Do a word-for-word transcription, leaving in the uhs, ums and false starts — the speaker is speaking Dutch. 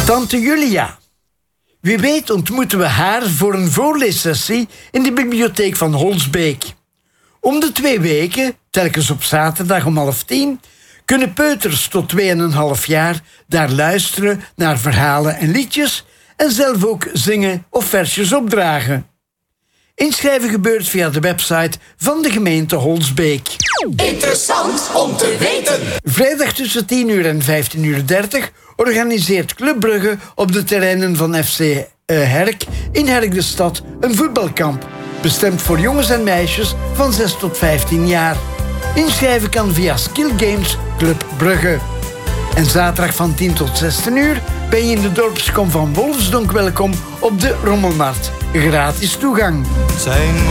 Tante Julia. Wie weet ontmoeten we haar voor een voorleessessie in de bibliotheek van Holsbeek. Om de twee weken, telkens op zaterdag om half tien, kunnen peuters tot tweeënhalf jaar daar luisteren naar verhalen en liedjes en zelf ook zingen of versjes opdragen. Inschrijven gebeurt via de website van de gemeente Holsbeek. Interessant om te weten. Vrijdag tussen tien uur en vijftien uur dertig organiseert Club Brugge op de terreinen van F C uh, Herk in Herk de Stad een voetbalkamp. Bestemd voor jongens en meisjes van zes tot vijftien jaar. Inschrijven kan via Skill Games Club Brugge. En zaterdag van tien tot zestien uur ben je in de dorpskom van Wolfsdonk welkom op de Rommelmarkt. Gratis toegang. Zijn